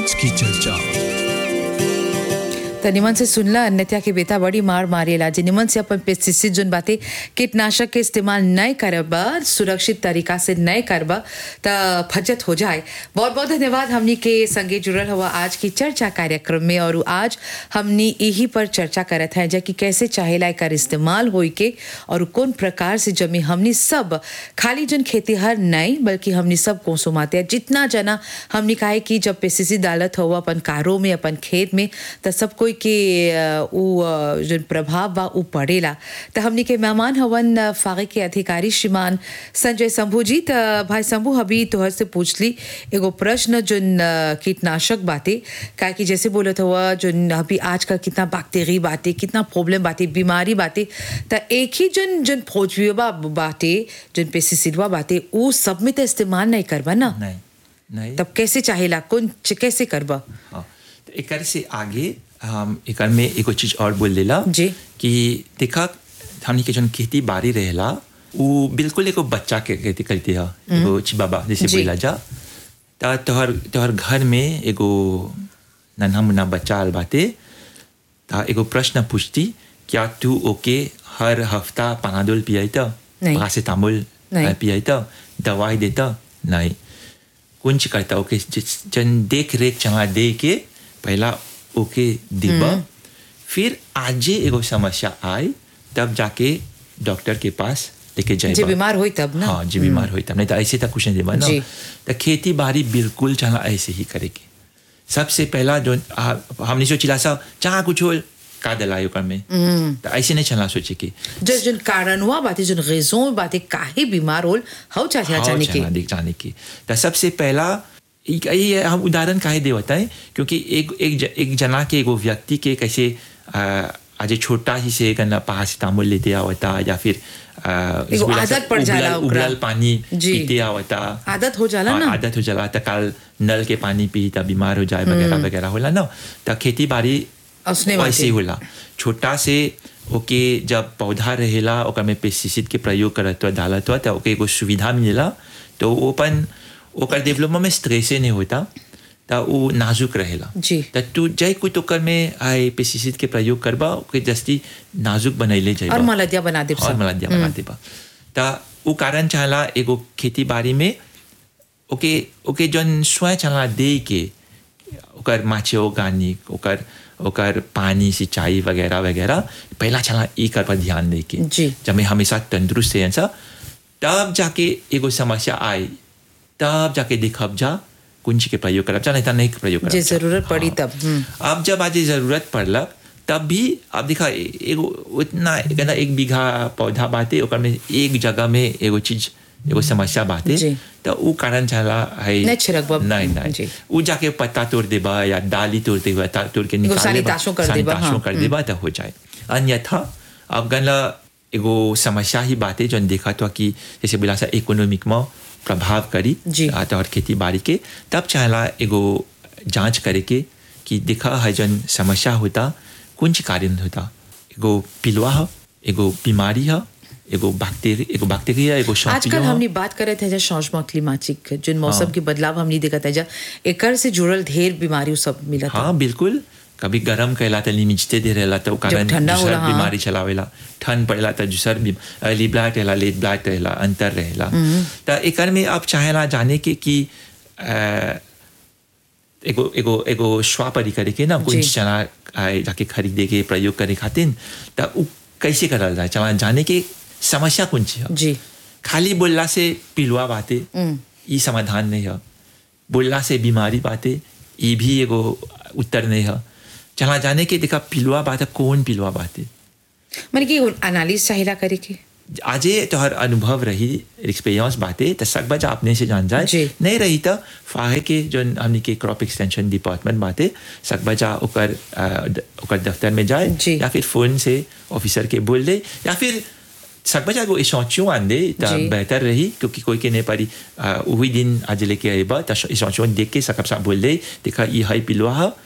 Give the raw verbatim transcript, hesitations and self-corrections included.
आज की चर्चा। तो निमन से सुनला अन्यथा के बेटा बड़ी मार मारेला जे निमन से अपन पेस्टिसाइड जोन बातें कीटनाशक के इस्तेमाल नहीं करबा सुरक्षित तरीका से नहीं करबा तो फजत हो जाए। बहुत बहुत धन्यवाद हमनी के संगे जुड़ल हुआ आज की चर्चा कार्यक्रम में। और आज हमनी यही पर चर्चा करत है कि कैसे चाहेला एकर इस्तेमाल होई के और कौन प्रकार से जमी हमनी सब खाली जन खेती हर नहीं बल्कि हमनी सब कोसुमाते हैं जितना जना हमनी काहे कि जब पेस्टिसाइड डालत हुआ अपन कारों में अपन खेत में तो सब कोई के वो जो प्रभाव बा उ पड़ेला। तो हमनी के मेहमान हवन फागे के अधिकारी श्रीमान संजय शंभू जी। तो भाई शंभू अभी तोहर से पूछ ली एगो प्रश्न जो कीटनाशक बातें का कि जैसे बोलत हुआ जो अभी आजकल कितना बैक्टीरिया बातें कितना प्रॉब्लम बातें बीमारी बातें तो एक ही जन जन फौजविया बातें जन पेस्टिसाइडवा बातें वो सब में तो इस्तेमाल नहीं करबा ना। नहीं नहीं तब कैसे चाहेला कौन कैसे करबा। हाँ तो एक से आगे हम एक में एक चीज और बोल देला जी कि देखा हमनी के जन खेती बाड़ी रहेला वो बिल्कुल एगो बच्चा के खेती करते है एगो चिबाबा जैसे बोला जा ता तोहर तोहर घर में एगो नन्हा मुन्ना बच्चा आल बाते ता एगो प्रश्न पूछती क्या तू ओके हर हफ्ता पनाडोल पियाता पैरासीटामोल पियाता दवाई देता नहीं कुछ करता ओके जन देख रेख चला दे के पहला ओके दिबा फिर आज एगो समस्या आई तब जाके डॉक्टर के पास लेके जाए जे बीमार होई तब ना। हाँ जे बीमार होई तब नहीं तो ऐसे तक कुछ नहीं देबा ना। तो खेती बाड़ी बिल्कुल चला ऐसे ही करेगी। सबसे पहला जो हमने सोचिला सा चाह कुछ हो का दलाई ओकर में तो ऐसे नहीं चला सोचे कि जो जो कारणवा बातें जो रेज़ों बातें काहे बीमार होल हाउ चाहे जाने की देख जाने की। तो सबसे पहला ये हम उदाहरण काहे दे होता है क्योंकि एक एक एक जना के एगो व्यक्ति के कैसे आज छोटा ही से करना पैरासीटामोल लेते आवता या फिर आदत पड़ जाला उबलल पानी पीते आवता आदत हो जाला ना आदत हो जाला तो काल नल के पानी पी ता बीमार हो जाए वगैरह वगैरह होला ना। तो खेती बाड़ी वैसे होला छोटा से ओके जब पौधा रहेला ओकर में पेस्टिसाइड के प्रयोग करत डालत हुआ तो ओके एगो सुविधा मिलेला तो ओपन ओकर डेवलपमेंट में स्ट्रेस नहीं होता तो वो नाजुक रहेला। तो तू जय कुछ ओकर में आई पेस्टिसाइड के प्रयोग करबा ओके जस्ती नाजुक बनैले जाइबा और मलदिया बना देबा और मलदिया बना देबा। तो वो कारण चाहला एगो खेती बाड़ी में ओके ओके जन स्वयं चला दे के ओकर माचे ऑर्गेनिक ओकर ओकर पानी सिंचाई वगैरह वगैरह पहला चला ई कर पर ध्यान दे के जब मैं हमेशा तंदुरुस्त है तब जाके एगो समस्या आई तब जाके देखब जा कुंज के प्रयोग करब जा नहीं तो नहीं प्रयोग करब जरूरत पड़ी तब। अब जब आज जरूरत पड़लक तब भी आप देखा एगो उतना एक बीघा पौधा बाते ओकर में एक जगह में एगो चीज एगो समस्या बाते तो वो कारण चला है नहीं छिड़कबा नहीं नहीं वो जाके पत्ता तोड़ देबा या डाली तोड़ देबा तोड़ के निकाल देबा सैनिटाइजेशन कर देबा तो हो जाए। अन्यथा अब गला एगो समस्या ही बातें जो देखा तो कि जैसे बोला सा इकोनॉमिक में प्रभाव करी और खेती बाड़ी के तब चाहला एगो जांच करे के कि देखा है जन समस्या होता कुछ कारण होता एगो पिलुआ है एगो बीमारी है एगो बैक्टीरिया एगो बैक्टीरिया एगो आजकल हमने बात करे थे चेंजमेंट क्लिमेटिक जिन मौसम के बदलाव हमने देखा था जा एकर से जुड़ल ढेर बीमारी सब मिला था। हाँ बिल्कुल कभी गरम कहला तो लिमिटते दे रहला तो कारण दूसर बीमारी चलावेला ठंड पड़ेला तो दूसर अर्ली ब्लड रहला लेट ब्लड रहला अंतर रहेला। तो एकर में आप चाहेला जाने के कि एगो एगो एगो स्वापरी करे के ना कुछ चना जाके खरीदे के प्रयोग करे खातिर तो कैसे करल जाए चला जाने के समस्या कौन सी है। जी खाली बोलला से पिलुआ बातें ये समाधान नहीं है बोलला से बीमारी बातें ये भी एगो उत्तर नहीं है। चला जाने के देखा पिलुआ बात है कौन पिलुआ बात है मैंने कि एनालिसिस चाहिला करे के आज तो हर अनुभव रही एक्सपीरियंस बातें तो सब बजा अपने से जान जाए नहीं रही तो फाहे के जो हमने के क्रॉप एक्सटेंशन डिपार्टमेंट बातें सब बजा ओकर ओकर दफ्तर में जाए या फिर फोन से ऑफिसर के बोल दे या फिर सब बजा को इशांचू आन दे तो बेहतर रही क्योंकि कोई के नहीं पारी वही दिन आज लेके आए बा तो इशांचू देख के सकब सा बोल दे देखा ये हाई पिलुआ